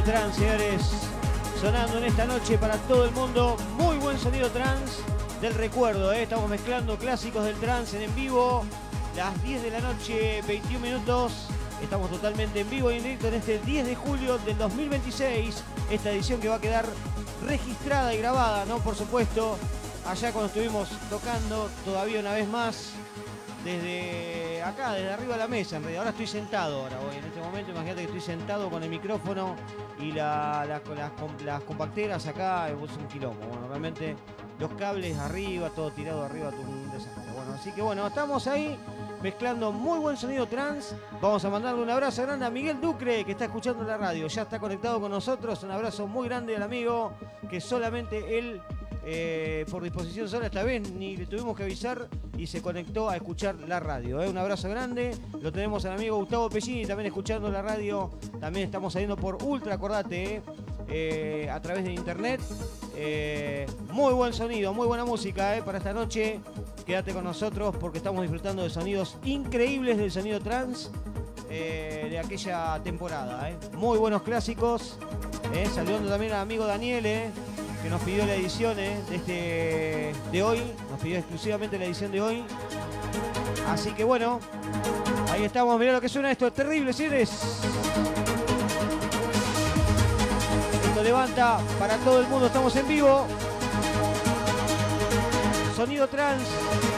trance, señores. Sonando en esta noche para todo el mundo. Muy buen sonido trance del recuerdo, ¿eh? Estamos mezclando clásicos del trance en vivo. Las 10 de la noche, 21 minutos. Estamos totalmente en vivo y en directo en este 10 de julio del 2026. Esta edición que va a quedar registrada y grabada, ¿no? Por supuesto, allá cuando estuvimos tocando, todavía una vez más, desde acá, desde arriba de la mesa, en realidad. Ahora estoy sentado, hoy en este momento, imagínate que estoy sentado con el micrófono y las compacteras acá, es un quilombo. Bueno, realmente los cables arriba, todo tirado arriba, todo un desastre. Bueno, así que bueno, estamos ahí mezclando muy buen sonido trance. Vamos a mandarle un abrazo grande a Miguel Ducre, que está escuchando la radio, ya está conectado con nosotros. Un abrazo muy grande al amigo, que solamente él, por disposición sola, esta vez ni le tuvimos que avisar y se conectó a escuchar la radio. Un abrazo grande. Lo tenemos al amigo Gustavo Pellini también escuchando la radio. También estamos saliendo por Ultra, acordate, a través de internet. Muy buen sonido, muy buena música para esta noche. Quédate con nosotros porque estamos disfrutando de sonidos increíbles del sonido trance de aquella temporada. Muy buenos clásicos. Saludando también al amigo Daniel, que nos pidió la edición de hoy. Nos pidió exclusivamente la edición de hoy. Así que bueno, ahí estamos. Mirá lo que suena esto, es terrible, señores. Esto levanta para todo el mundo, estamos en vivo. Sonido trance.